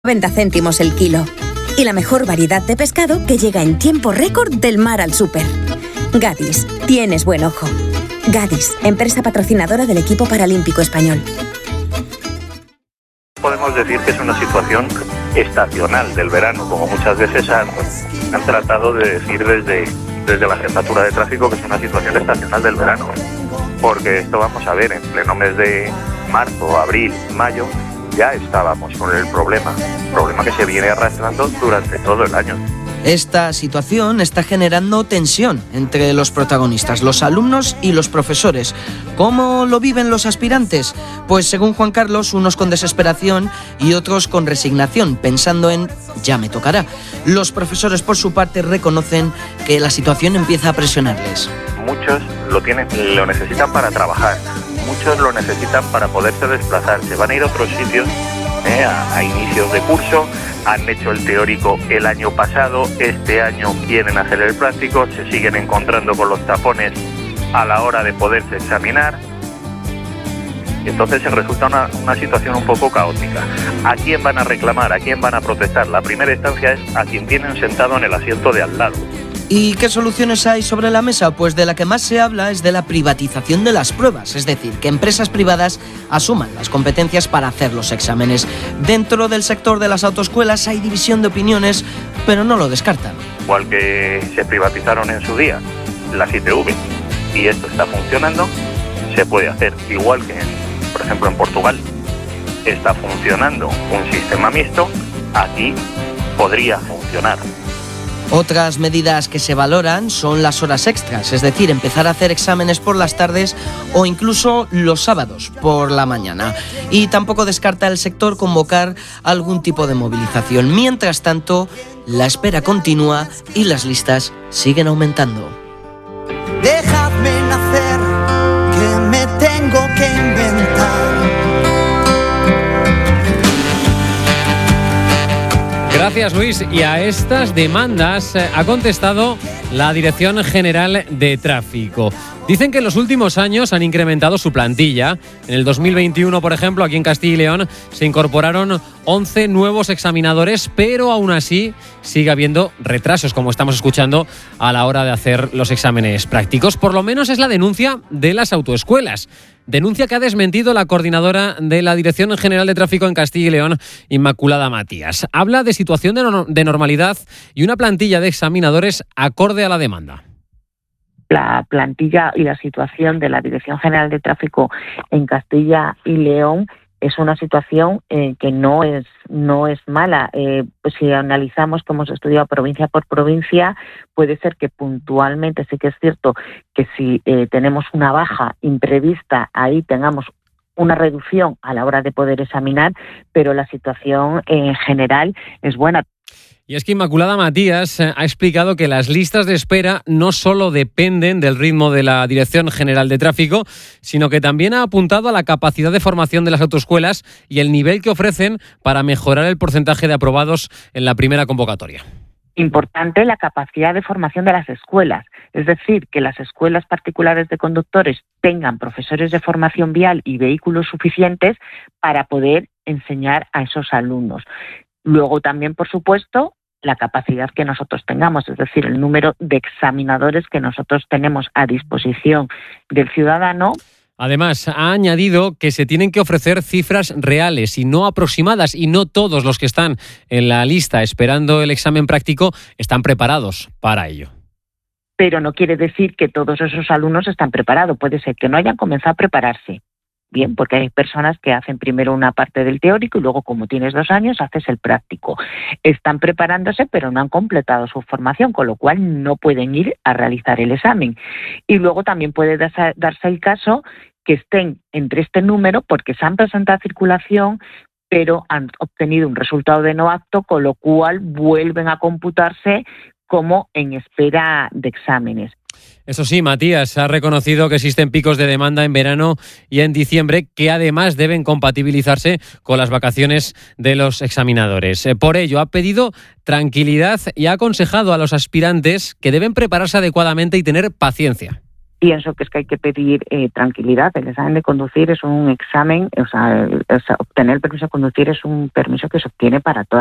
90 céntimos el kilo. Y la mejor variedad de pescado que llega en tiempo récord del mar al súper. Gadis, tienes buen ojo. Gadis, empresa patrocinadora del equipo paralímpico español. Podemos decir que es una situación estacional del verano, como muchas veces han tratado de decir desde la jefatura de tráfico, que es una situación estacional del verano. Porque esto, vamos a ver, en pleno mes de marzo, abril, mayo, ya estábamos con el problema que se viene arrastrando durante todo el año. Esta situación está generando tensión entre los protagonistas, los alumnos y los profesores. ¿Cómo lo viven los aspirantes? Pues según Juan Carlos, unos con desesperación y otros con resignación, pensando en ya me tocará. Los profesores, por su parte, reconocen que la situación empieza a presionarles. Muchos lo necesitan para trabajar, muchos lo necesitan para poderse desplazar. Se van a ir a otros sitios a inicios de curso, han hecho el teórico el año pasado, este año quieren hacer el práctico, se siguen encontrando con los tapones a la hora de poderse examinar. Entonces se resulta una situación un poco caótica. ¿A quién van a reclamar? ¿A quién van a protestar? La primera instancia es a quien tienen sentado en el asiento de al lado. ¿Y qué soluciones hay sobre la mesa? Pues de la que más se habla es de la privatización de las pruebas, es decir, que empresas privadas asuman las competencias para hacer los exámenes. Dentro del sector de las autoescuelas hay división de opiniones, pero no lo descartan. Igual que se privatizaron en su día las ITV y esto está funcionando, se puede hacer. Igual que, por ejemplo, en Portugal está funcionando un sistema mixto, aquí podría funcionar. Otras medidas que se valoran son las horas extras, es decir, empezar a hacer exámenes por las tardes o incluso los sábados por la mañana. Y tampoco descarta el sector convocar algún tipo de movilización. Mientras tanto, la espera continúa y las listas siguen aumentando. Dejadme nacer, que me tengo que inventar. Gracias, Luis. Y a estas demandas ha contestado la Dirección General de Tráfico. Dicen que en los últimos años han incrementado su plantilla. En el 2021, por ejemplo, aquí en Castilla y León se incorporaron 11 nuevos examinadores, pero aún así sigue habiendo retrasos, como estamos escuchando, a la hora de hacer los exámenes prácticos. Por lo menos es la denuncia de las autoescuelas. Denuncia que ha desmentido la coordinadora de la Dirección General de Tráfico en Castilla y León, Inmaculada Matías. Habla de situación de normalidad y una plantilla de examinadores acorde a la demanda. La plantilla y la situación de la Dirección General de Tráfico en Castilla y León es una situación que no es mala. Pues si analizamos que hemos estudiado provincia por provincia, puede ser que puntualmente sí que es cierto que si tenemos una baja imprevista, ahí tengamos una reducción a la hora de poder examinar, pero la situación en general es buena. Y es que Inmaculada Matías ha explicado que las listas de espera no solo dependen del ritmo de la Dirección General de Tráfico, sino que también ha apuntado a la capacidad de formación de las autoescuelas y el nivel que ofrecen para mejorar el porcentaje de aprobados en la primera convocatoria. Importante la capacidad de formación de las escuelas, es decir, que las escuelas particulares de conductores tengan profesores de formación vial y vehículos suficientes para poder enseñar a esos alumnos. Luego también, por supuesto, la capacidad que nosotros tengamos, es decir, el número de examinadores que nosotros tenemos a disposición del ciudadano. Además, ha añadido que se tienen que ofrecer cifras reales y no aproximadas, y no todos los que están en la lista esperando el examen práctico están preparados para ello. Pero no quiere decir que todos esos alumnos están preparados. Puede ser que no hayan comenzado a prepararse. Bien, porque hay personas que hacen primero una parte del teórico y luego, como tienes 2 años, haces el práctico. Están preparándose, pero no han completado su formación, con lo cual no pueden ir a realizar el examen. Y luego también puede darse el caso que estén entre este número porque se han presentado a circulación, pero han obtenido un resultado de no apto, con lo cual vuelven a computarse como en espera de exámenes. Eso sí, Matías ha reconocido que existen picos de demanda en verano y en diciembre que además deben compatibilizarse con las vacaciones de los examinadores. Por ello, ha pedido tranquilidad y ha aconsejado a los aspirantes que deben prepararse adecuadamente y tener paciencia. pienso que es que hay que pedir tranquilidad. El examen de conducir es un examen, obtener el permiso de conducir es un permiso que se obtiene para toda